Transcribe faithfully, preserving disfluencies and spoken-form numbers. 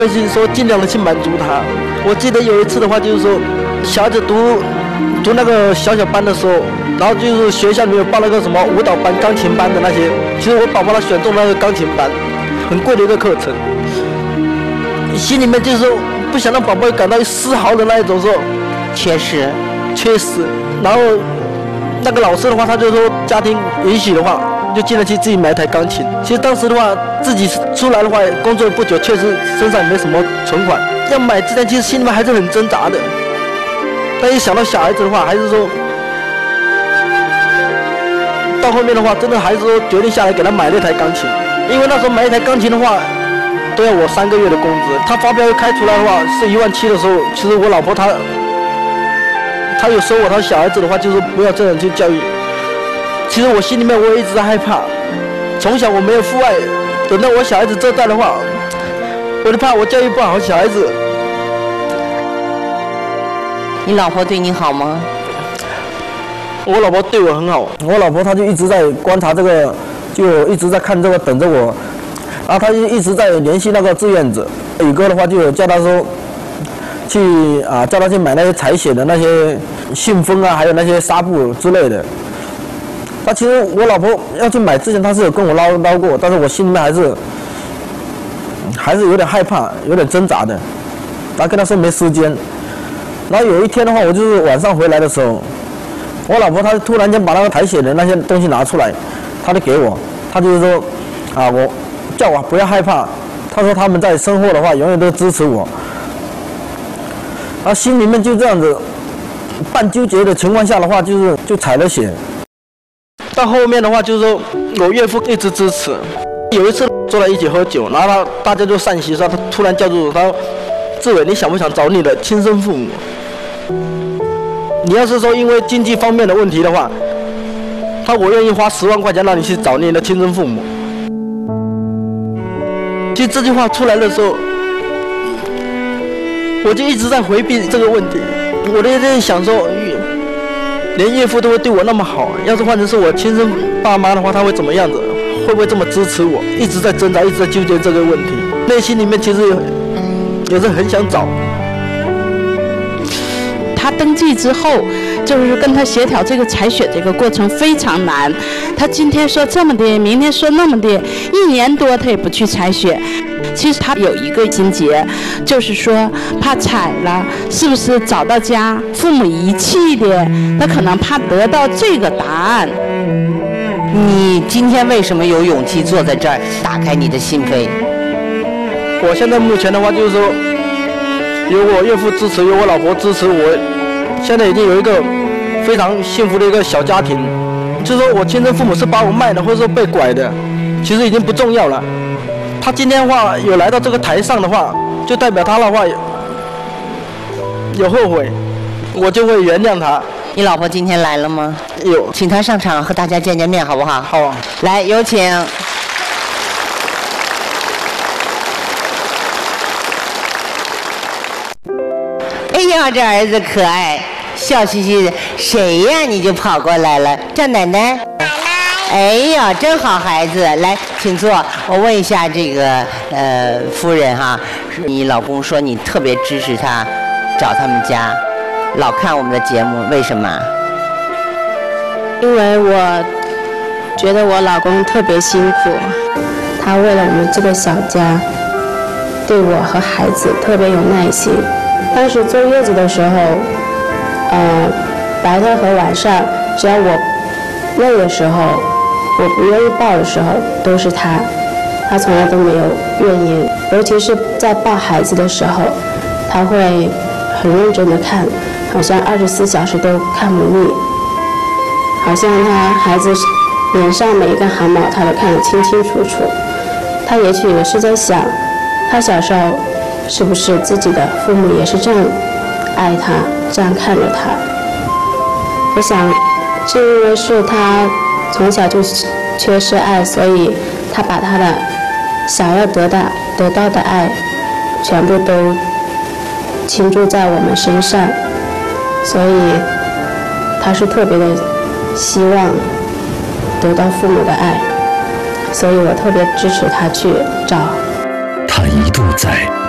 就是说尽量的去满足他。我记得有一次的话，就是说小孩子读读那个小小班的时候，然后就是学校里面有报那个什么舞蹈班、钢琴班的那些，其实我宝宝他选中那个钢琴班，很贵的一个课程，心里面就是说不想让宝宝感到丝毫的那一种说缺失， 缺失。然后那个老师的话，他就说家庭允许的话，就尽量去自己买一台钢琴。其实当时的话，自己出来的话，工作不久，确实身上也没什么存款，要买之前其实心里面还是很挣扎的。但一想到小孩子的话，还是说，到后面的话，真的还是说决定下来给他买了一台钢琴。因为那时候买一台钢琴的话，都要我三个月的工资。他发票开出来的话是一万七的时候，其实我老婆她，她有说我，她小孩子的话就是不要这样去教育。其实我心里面我也一直在害怕，从小我没有父爱，等到我小孩子这代的话，我就怕我教育不好小孩子。 你老婆对你好吗？ 我老婆对我很好，我老婆她就一直在观察这个，就一直在看这个，等着我。然后她就一直在联系那个志愿者。宇哥的话就有叫他说，去啊叫他去买那些采血的那些信封啊，还有那些纱布之类的。他其实我老婆要去买之前，她是有跟我唠唠过，但是我心里面还是还是有点害怕，有点挣扎的。然后跟她说没时间。然后有一天的话，我就是晚上回来的时候，我老婆她突然间把那个采血的那些东西拿出来，她就给我，她就是说，啊，我叫我不要害怕，她说他们在身后的话永远都支持我。然后心里面就这样子半纠结的情况下的话，就是就采了血。到后面的话，就是说我岳父一直支持。有一次坐在一起喝酒，然后他大家就散席的时候，他突然叫住我，他说：“志伟，你想不想找你的亲生父母？你要是说因为经济方面的问题的话，他我愿意花十万块钱让你去找你的亲生父母。”其实这句话出来的时候，我就一直在回避这个问题。我就在想说，连岳父都会对我那么好，要是换成是我亲生爸妈的话，他会怎么样子？会不会这么支持我？一直在挣扎，一直在纠结这个问题。内心里面其实也是很想找。 他登记之后，就是跟他协调这个采血这个过程非常难。他今天说这么的，明天说那么的，一年多他也不去采血。其实他有一个心结，就是说怕采了是不是找到家父母遗弃的，他可能怕得到这个答案。 你今天为什么有勇气坐在这儿，打开你的心扉？ 我现在目前的话就是说，有我岳父支持，有我老婆支持，我现在已经有一个非常幸福的一个小家庭。就是说我亲生父母是把我卖的，或者说被拐的，其实已经不重要了。他今天的话有来到这个台上的话，就代表他的话有后悔，我就会原谅他。 你老婆今天来了吗？ 有， 请她上场和大家见见面，好不好？ 好啊。 来，有请。哎呀，这儿子可爱，笑嘻嘻的。谁呀？你就跑过来了，叫奶奶。奶奶。哎呀，真好孩子，来，请坐。我问一下这个呃夫人哈，你老公说你特别支持他找他们家，老看我们的节目，为什么？ 因为我觉得我老公特别辛苦，他为了我们这个小家，对我和孩子特别有耐心。当时坐月子的时候，呃，白天和晚上，只要我累的时候，我不愿意抱的时候，都是他，他从来都没有怨言。尤其是在抱孩子的时候，他会很认真的看，好像二十四小时都看不腻，好像他孩子脸上每一个汗毛他都看得清清楚楚。他也许也是在想，他小时候是不是自己的父母也是这样爱他，这样看着他。我想是因为是他从小就缺失爱，所以他把他的想要得到得到的爱全部都倾注在我们身上，所以他是特别的希望得到父母的爱，所以我特别支持他去找。 他一度在